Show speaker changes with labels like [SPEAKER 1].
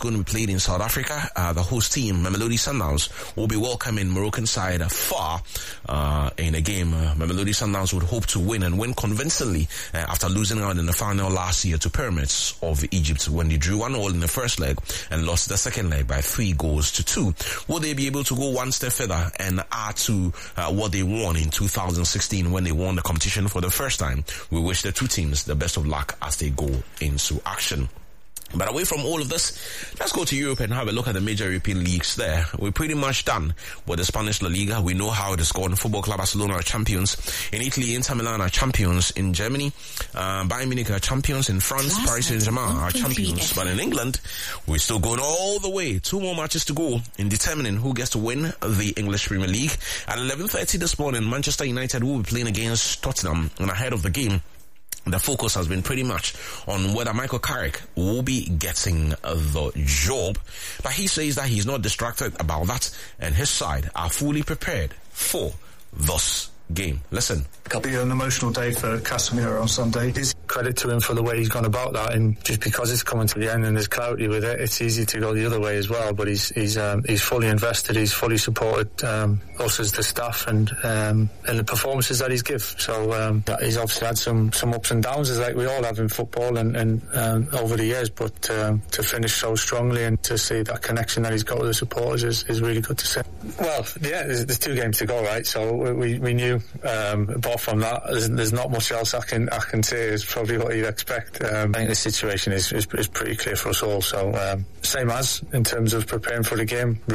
[SPEAKER 1] going to be played in South Africa. The host team, Mamelodi Sundowns, will be welcoming Moroccan side Far in a game. Mamelodi Sundowns would hope to win and win convincingly after losing out in the final last year to Pyramids of Egypt when they drew 1-1 in the first leg and lost the second leg by 3-2. Will they be able to go one step further and add to what they won in 2016 when they won the competition for the first time? We wish the two teams the best of luck as they go into action. But away from all of this, let's go to Europe and have a look at the major European leagues there. We're pretty much done with the Spanish La Liga. We know how it is going. Football Club Barcelona are champions. In Italy, Inter Milan are champions. In Germany, Bayern Munich are champions. In France, Paris Saint-Germain are champions. But in England, we're still going all the way. 2 more matches to go in determining who gets to win the English Premier League. At 11:30 this morning, Manchester United will be playing against Tottenham. And ahead of the game, the focus has been pretty much on whether Michael Carrick will be getting the job. But he says that he's not distracted about that and his side are fully prepared for this game. Listen.
[SPEAKER 2] It'll be an emotional day for Casemiro on Sunday.
[SPEAKER 3] His credit to him for the way he's gone about that, and just because it's coming to the end and there's clarity with it, it's easy to go the other way as well. But he's fully invested, he's fully supported us as the staff and the performances that he's give. So he's obviously had some ups and downs, as like we all have in football and over the years. But to finish so strongly and to see that connection that he's got with the supporters is really good to see. Well, yeah, there's 2 games to go, right? So we knew. Apart from that, there's not much else I can say. Is probably what you'd expect. I think the situation is pretty clear for us all. So same as in terms of preparing for the game.